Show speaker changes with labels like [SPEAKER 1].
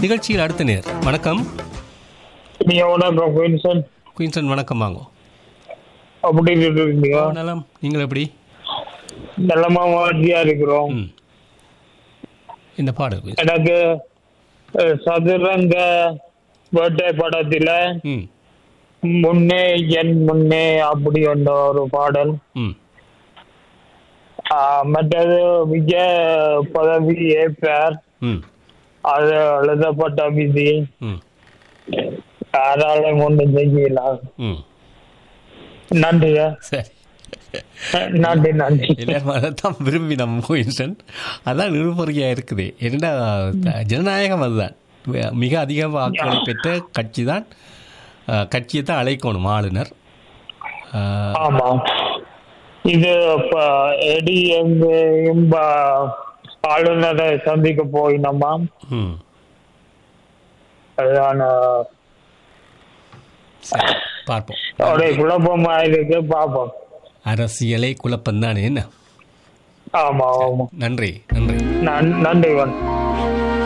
[SPEAKER 1] நிகழ்ச்சியில் அடுத்த நேர். வணக்கம்.
[SPEAKER 2] வணக்கம் குயின்சன்.
[SPEAKER 1] குயின்சன் வணக்கம். வாங்க.
[SPEAKER 2] அப்படி இருக்கீங்க?
[SPEAKER 1] நலம். நீங்கள் எப்படி?
[SPEAKER 2] நல்லமா வாட்டியா இருக்கிறோம்.
[SPEAKER 1] இந்த பாடல்
[SPEAKER 2] எனக்கு சதுரங்க வேட்டை படத்துல முன்னே என் முன்னே அப்படி என்ற ஒரு பாடல். மற்றது விஜய் பதவி ஏற்பார், அது எழுதப்பட்ட விதி, யாராலும் ஒன்றும் செய்யலாம். நன்றியா.
[SPEAKER 1] சரி,
[SPEAKER 2] நன்றி நன்றி.
[SPEAKER 1] எல்லாரும் அதைத்தான் விரும்பி நம்ம குயின்சன். அதான் நிருபரியா இருக்குது. என்ன ஜனநாயகம் அதுதான். மிக அதிக வாக்குகளை பெற்ற கட்சி தான், கட்சியை தான் அழைக்கணும் ஆளுநர்.
[SPEAKER 2] ஆமா, இது எடி எங்கும் ஆளுநரை சந்திக்க போயினோமா. அதுதான்
[SPEAKER 1] பார்ப்போம்.
[SPEAKER 2] குழப்பமா இருக்கு, பார்ப்போம்.
[SPEAKER 1] அரசியலை குழப்பம் தானே என்ன?
[SPEAKER 2] ஆமா ஆமா.
[SPEAKER 1] நன்றி நன்றி
[SPEAKER 2] நன்றி.